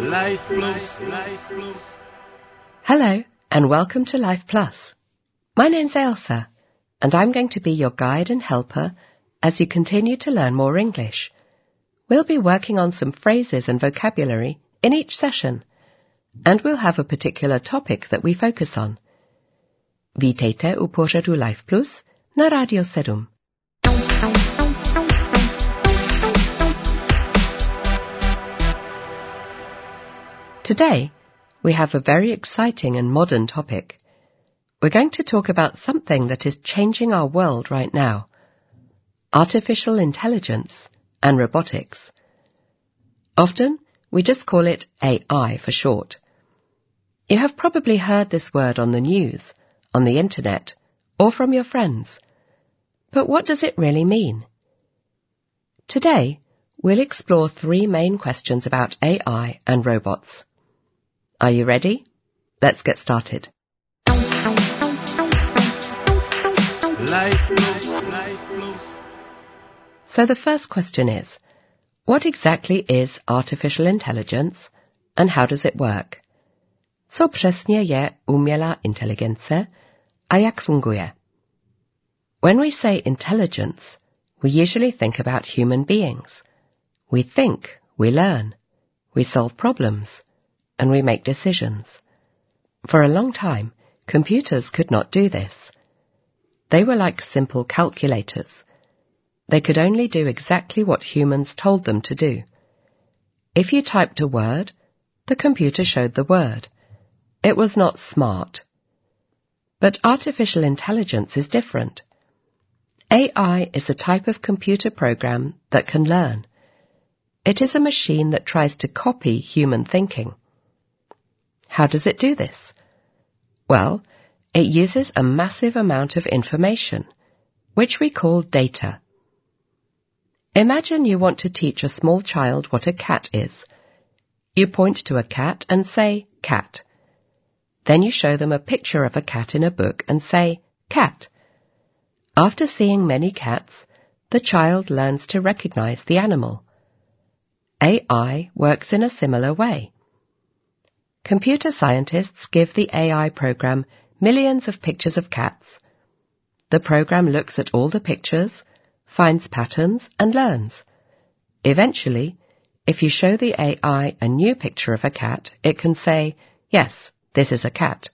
Life Plus, Life Plus. Hello, and welcome to Life Plus. My name's Ailsa, and I'm going to be your guide and helper as you continue to learn more English. We'll be working on some phrases and vocabulary in each session, and we'll have a particular topic that we focus on. Vítejte u pořadu Life Plus na Radio 7. Today, we have a very exciting and modern topic. We're going to talk about something that is changing our world right now: artificial intelligence and robotics. Often, we just call it AI for short. You have probably heard this word on the news, on the internet, or from your friends. But what does it really mean? Today, we'll explore three main questions about AI and robots. Are you ready? Let's get started. Life Plus, Life Plus. So the first question is, what exactly is artificial intelligence and how does it work? Co přesně je umělá inteligence a jak funguje? When we say intelligence, we usually think about human beings. We think, we learn, we solve problems, and we make decisions. For a long time, computers could not do this. They were like simple calculators. They could only do exactly what humans told them to do. If you typed a word, the computer showed the word. It was not smart. But artificial intelligence is different. AI is a type of computer program that can learn. It is a machine that tries to copy human thinking. How does it do this? Well, it uses a massive amount of information, which we call data. Imagine you want to teach a small child what a cat is. You point to a cat and say, cat. Then you show them a picture of a cat in a book and say, cat. After seeing many cats, the child learns to recognize the animal. AI works in a similar way. Computer scientists give the AI program millions of pictures of cats. The program looks at all the pictures, finds patterns, and learns. Eventually, if you show the AI a new picture of a cat, it can say, yes, this is a cat.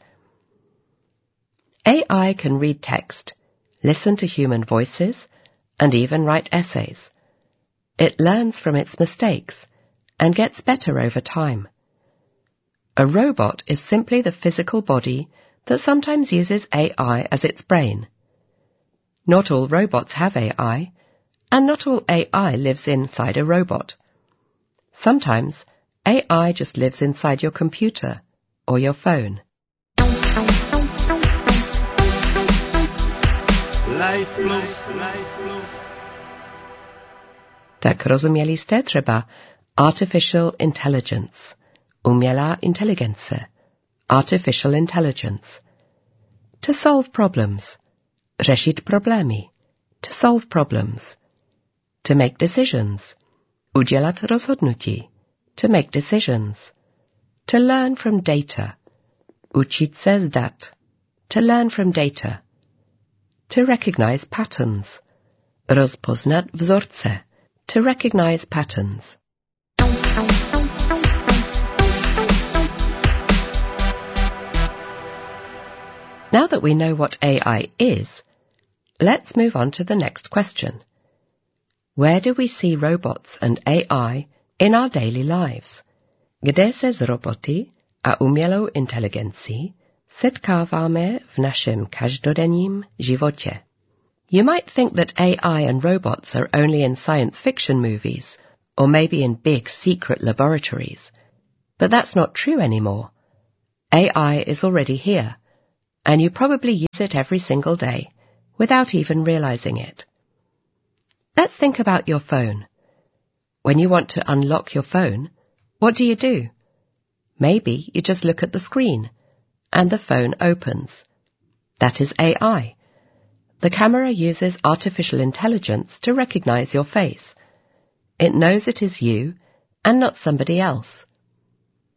AI can read text, listen to human voices, and even write essays. It learns from its mistakes and gets better over time. A robot is simply the physical body that sometimes uses AI as its brain. Not all robots have AI, and not all AI lives inside a robot. Sometimes, AI just lives inside your computer or your phone. Life Plus, Life Plus. Tak rozuměli jste třeba artificial intelligence, umělá inteligence, artificial intelligence. To solve problems, řešit problémy, to solve problems. To make decisions, udělat rozhodnutí, to make decisions. To learn from data, učit se z dat, to learn from data. To recognize patterns, rozpoznat vzorce, to recognize patterns. Now that we know what AI is, let's move on to the next question. Where do we see robots and AI in our daily lives? Kde se s roboty a umělou inteligencí setkáváme v našem každodenním životě? You might think that AI and robots are only in science fiction movies, or maybe in big secret laboratories. But that's not true anymore. AI is already here, and you probably use it every single day, without even realizing it. Let's think about your phone. When you want to unlock your phone, what do? Maybe you just look at the screen, and the phone opens. That is AI. The camera uses artificial intelligence to recognize your face. It knows it is you and not somebody else.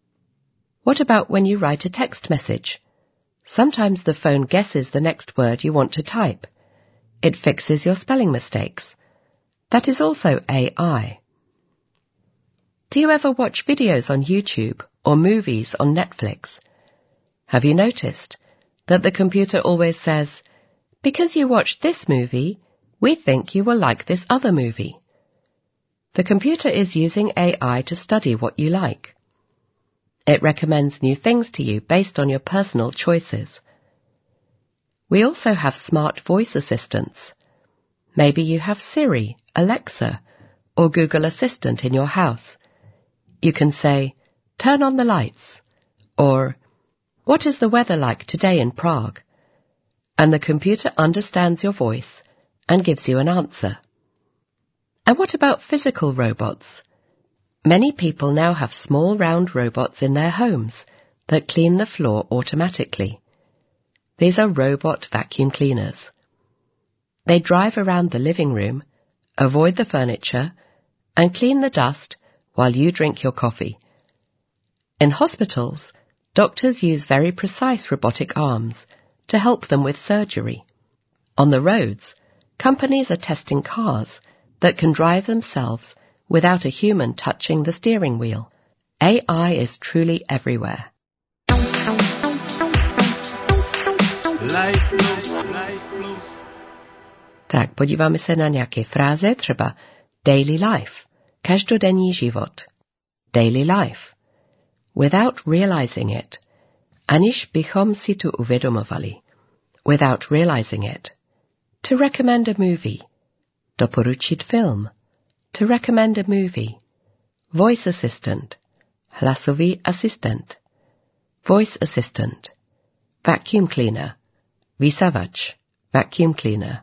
What about when you write a text message? Sometimes the phone guesses the next word you want to type. It fixes your spelling mistakes. That is also AI. Do you ever watch videos on YouTube or movies on Netflix? Have you noticed that the computer always says, "Because you watched this movie, we think you will like this other movie"? The computer is using AI to study what you like. It recommends new things to you based on your personal choices. We also have smart voice assistants. Maybe you have Siri, Alexa, or Google Assistant in your house. You can say, "Turn on the lights," or "What is the weather like today in Prague?" And the computer understands your voice and gives you an answer. And what about physical robots? Many people now have small round robots in their homes that clean the floor automatically. These are robot vacuum cleaners. They drive around the living room, avoid the furniture, and clean the dust while you drink your coffee. In hospitals, doctors use very precise robotic arms to help them with surgery. On the roads, companies are testing cars that can drive themselves without a human touching the steering wheel. AI is truly everywhere. Life flows. Tak, podíváme se na nějaké fráze, třeba daily life, každodenní život. Daily life. Without realizing it, aniž bychom si to uvědomovali. Without realizing it. To recommend a movie. Doporučit film. To recommend a movie. Voice assistant. Hlasový asistent. Voice assistant. Vacuum cleaner. Vysavač. Vacuum cleaner.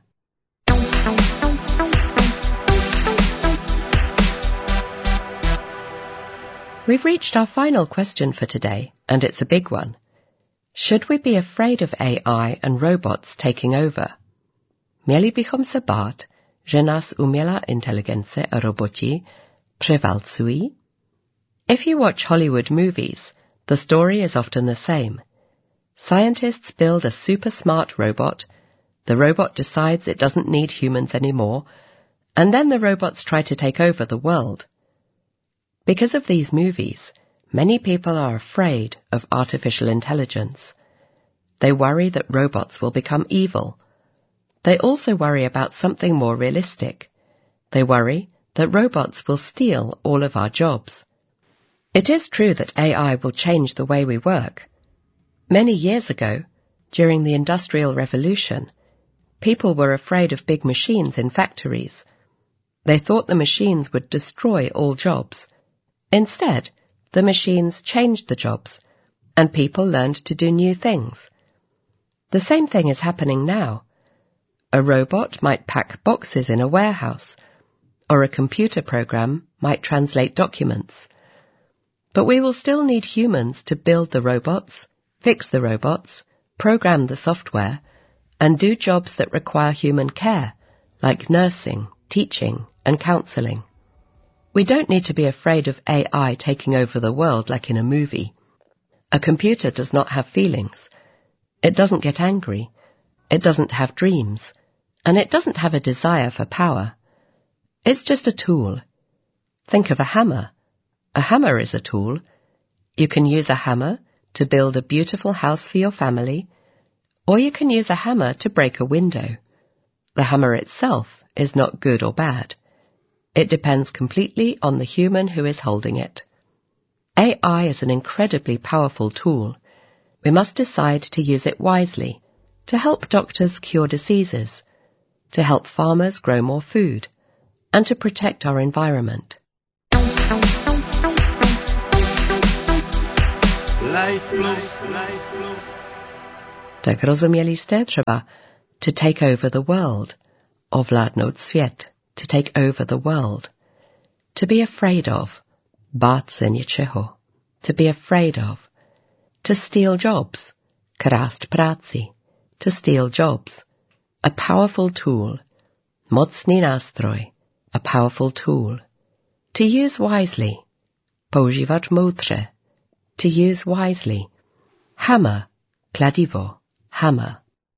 We've reached our final question for today, and it's a big one. Should we be afraid of AI and robots taking over? Měli bychom se bát, že nás umělá inteligence a roboti převálcují? If you watch Hollywood movies, the story is often the same. Scientists build a super smart robot, the robot decides it doesn't need humans anymore, and then the robots try to take over the world. Because of these movies, many people are afraid of artificial intelligence. They worry that robots will become evil. They also worry about something more realistic. They worry that robots will steal all of our jobs. It is true that AI will change the way we work. Many years ago, during the Industrial Revolution, people were afraid of big machines in factories. They thought the machines would destroy all jobs. Instead, the machines changed the jobs, and people learned to do new things. The same thing is happening now. A robot might pack boxes in a warehouse, or a computer program might translate documents. But we will still need humans to build the robots, fix the robots, program the software, and do jobs that require human care, like nursing, teaching, and counselling. We don't need to be afraid of AI taking over the world like in a movie. A computer does not have feelings. It doesn't get angry. It doesn't have dreams. And it doesn't have a desire for power. It's just a tool. Think of a hammer. A hammer is a tool. You can use a hammer to build a beautiful house for your family, or you can use a hammer to break a window. The hammer itself is not good or bad. It depends completely on the human who is holding it. AI is an incredibly powerful tool. We must decide to use it wisely, to help doctors cure diseases, to help farmers grow more food, and to protect our environment. Life flows. Tak rozuměli jste třeba to take over the world, ovládnout svět, to take over the world. To be afraid of, bát se něčeho, to be afraid of. To steal jobs, krást práci, to steal jobs. A powerful tool, mocný nástroj, a powerful tool. To use wisely, používat moudře, to use wisely. Hammer, kladivo, hammer.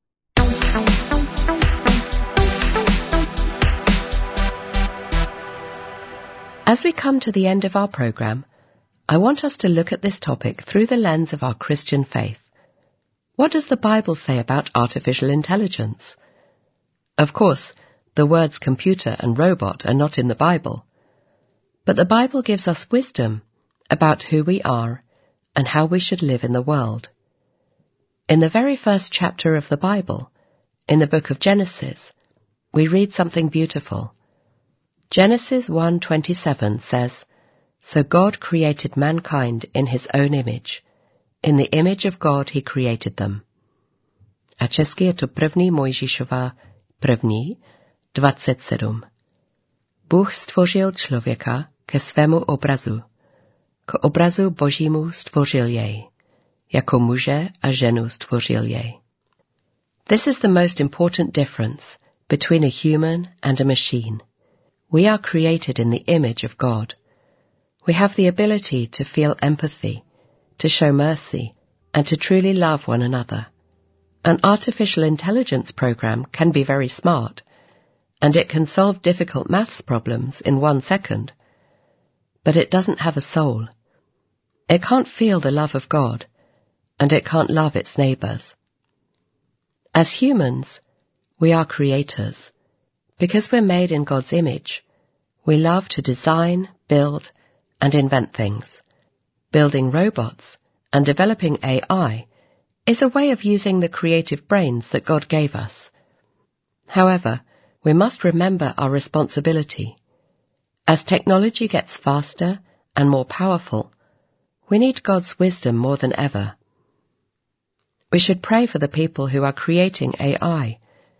As we come to the end of our program, I want us to look at this topic through the lens of our Christian faith. What does the Bible say about artificial intelligence? Of course, the words computer and robot are not in the Bible, but the Bible gives us wisdom about who we are and how we should live in the world. In the very first chapter of the Bible, in the book of Genesis, we read something beautiful. Genesis 1:27 says, "So God created mankind in his own image. In the image of God he created them." A česky je to 1. Mojžíšova 1, 27. Bůh stvořil člověka ke svému obrazu. K obrazu Božímu stvořil jej. Jako muže a ženu stvořil jej. This is the most important difference between a human and a machine. We are created in the image of God. We have the ability to feel empathy, to show mercy, and to truly love one another. An artificial intelligence program can be very smart, and it can solve difficult maths problems in 1 second. But it doesn't have a soul. It can't feel the love of God, and it can't love its neighbours. As humans, we are creators. Because we're made in God's image, we love to design, build, and invent things. Building robots and developing AI is a way of using the creative brains that God gave us. However, we must remember our responsibility. As technology gets faster and more powerful, we need God's wisdom more than ever. We should pray for the people who are creating AI.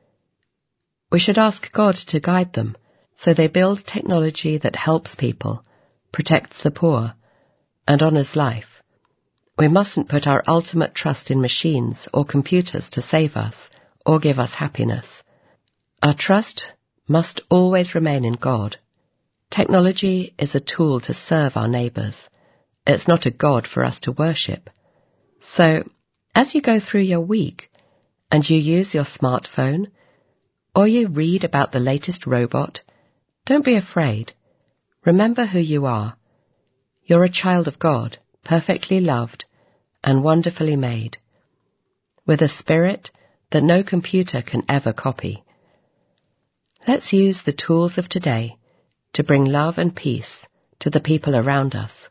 We should ask God to guide them so they build technology that helps people, protects the poor, and honors life. We mustn't put our ultimate trust in machines or computers to save us or give us happiness. Our trust must always remain in God. Technology is a tool to serve our neighbours. It's not a God for us to worship. So, as you go through your week and you use your smartphone, or you read about the latest robot, don't be afraid. Remember who you are. You're a child of God, perfectly loved and wonderfully made, with a spirit that no computer can ever copy. Let's use the tools of today to bring love and peace to the people around us.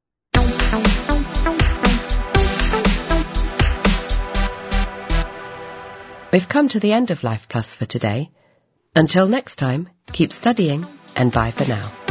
We've come to the end of Life Plus for today. Until next time, keep studying and bye for now.